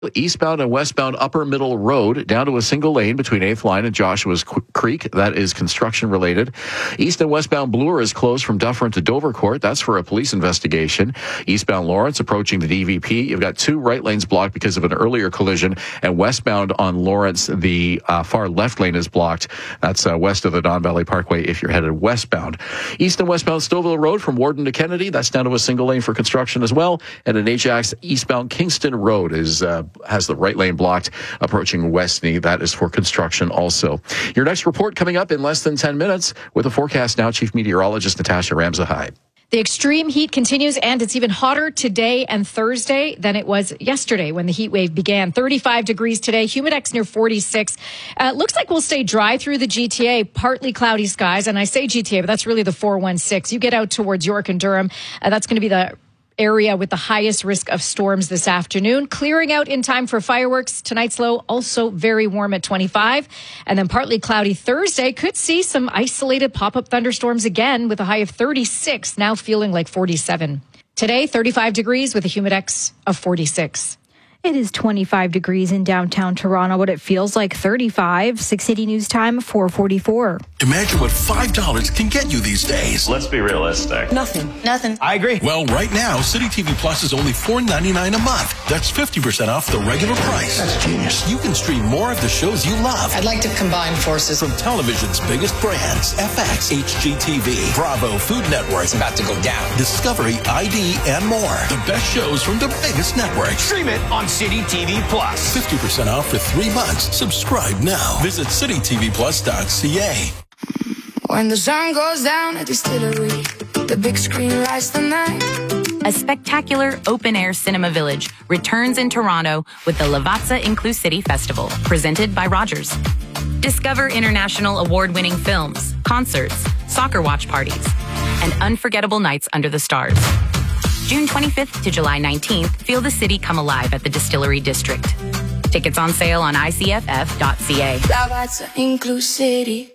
Eastbound and westbound Upper Middle Road down to a single lane between 8th Line and Joshua's Creek. That is construction related. East and westbound Bloor is closed from Dufferin to Dovercourt. That's for a police investigation. Eastbound Lawrence approaching the DVP. You've got 2 right lanes blocked because of an earlier collision. And westbound on Lawrence, the far left lane is blocked. That's west of the Don Valley Parkway if you're headed westbound. East and westbound Stouffville Road from Warden to Kennedy. That's down to a single lane for construction as well. And in Ajax, eastbound Kingston Road has the right lane blocked approaching Westney. That is for construction also. Your next report coming up in less than 10 minutes with a forecast now. Chief Meteorologist Natasha Ramzahai. The extreme heat continues, and it's even hotter today and Thursday than it was yesterday when the heat wave began. 35 degrees today, humidex near 46. Looks like we'll stay dry through the GTA, partly cloudy skies. And I say GTA, but that's really the 416. You get out towards York and Durham, that's going to be the area with the highest risk of storms this afternoon. Clearing out in time for fireworks. Tonight's low also very warm at 25. And then partly cloudy Thursday. Could see some isolated pop-up thunderstorms again with a high of 36, now feeling like 47. Today, 35 degrees with a humidex of 46. It is 25 degrees in downtown Toronto, but it feels like 35. 680 News Time, 4:44. Imagine what $5 can get you these days. Let's be realistic. Nothing. I agree. Well, right now, City TV Plus is only $4.99 a month. That's 50% off the regular price. That's genius. You can stream more of the shows you love. I'd like to combine forces. From television's biggest brands, FX, HGTV, Bravo, Food Network. It's about to go down. Discovery, ID, and more. The best shows from the biggest networks. Stream it on City TV Plus. 50% off for 3 months. Subscribe now. Visit citytvplus.ca. When the sun goes down at Distillery, the big screen lights the night. A spectacular open-air cinema village returns in Toronto with the Lavazza Inclusivity Festival, presented by Rogers. Discover international award-winning films, concerts, soccer watch parties, and unforgettable nights under the stars. June 25th to July 19th, feel the city come alive at the Distillery District. Tickets on sale on icff.ca. Lavazza Inclusivity.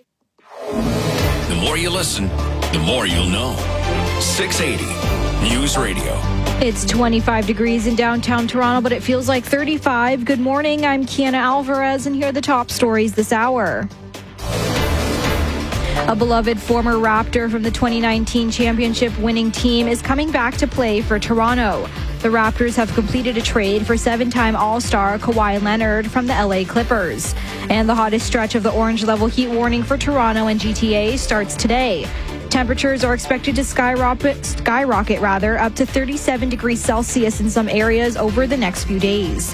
The more you listen, the more you'll know. 680 News Radio. It's 25 degrees in downtown Toronto, but it feels like 35. Good morning, I'm Kiana Alvarez, and here are the top stories this hour. A beloved former Raptor from the 2019 championship winning team is coming back to play for Toronto. The Raptors have completed a trade for 7-time All-Star Kawhi Leonard from the LA Clippers. And the hottest stretch of the orange level heat warning for Toronto and GTA starts today. Temperatures are expected to skyrocket up to 37 degrees Celsius in some areas over the next few days.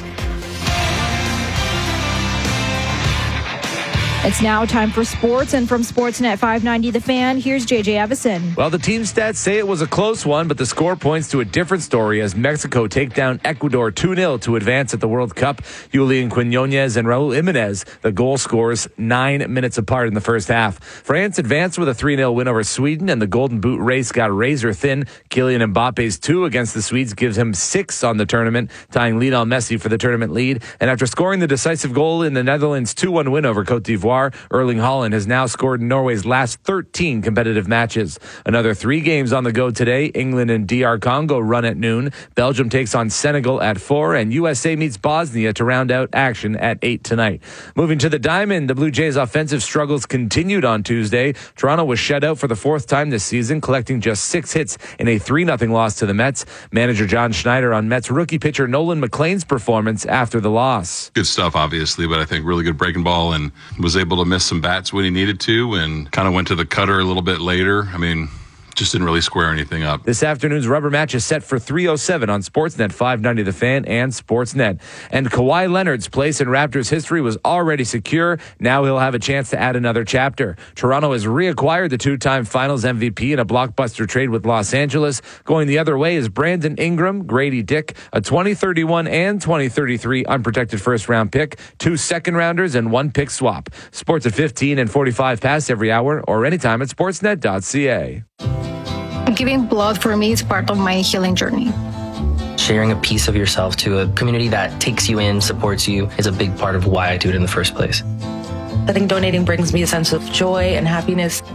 It's now time for sports, and from Sportsnet 590 The Fan, here's JJ Evison. Well, the team stats say it was a close one, but the score points to a different story as Mexico take down Ecuador 2-0 to advance at the World Cup. Julian Quinones and Raul Jimenez, the goal scorers 9 minutes apart in the first half. France advanced with a 3-0 win over Sweden, and the Golden Boot race got razor thin. Kylian Mbappe's 2 against the Swedes gives him 6 on the tournament, tying Lionel Messi for the tournament lead. And after scoring the decisive goal in the Netherlands' 2-1 win over Cote d'Ivoire, Erling Haaland has now scored in Norway's last 13 competitive matches. Another 3 games on the go today. England and DR Congo run at noon. Belgium takes on Senegal at 4, and USA meets Bosnia to round out action at 8 tonight. Moving to the Diamond, the Blue Jays' offensive struggles continued on Tuesday. Toronto was shut out for the 4th time this season, collecting just 6 hits in a 3-0 loss to the Mets. Manager John Schneider on Mets rookie pitcher Nolan McLean's performance after the loss. Good stuff, obviously, but I think really good breaking ball, and was able to miss some bats when he needed to, and kind of went to the cutter a little bit later. I mean, just didn't really square anything up. This afternoon's rubber match is set for 3:07 on Sportsnet 590 The Fan and Sportsnet. And Kawhi Leonard's place in Raptors history was already secure. Now he'll have a chance to add another chapter. Toronto has reacquired the 2-time Finals MVP in a blockbuster trade with Los Angeles. Going the other way is Brandon Ingram, Grady Dick, a 2031 and 2033 unprotected first-round pick, 2 second-rounders, and 1 pick swap. Sports at 15 and 45 past every hour or anytime at sportsnet.ca. Giving blood for me is part of my healing journey. Sharing a piece of yourself to a community that takes you in, supports you, is a big part of why I do it in the first place. I think donating brings me a sense of joy and happiness.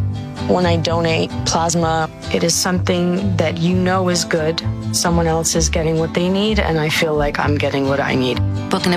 When I donate plasma, it is something that you know is good. Someone else is getting what they need, and I feel like I'm getting what I need. Book an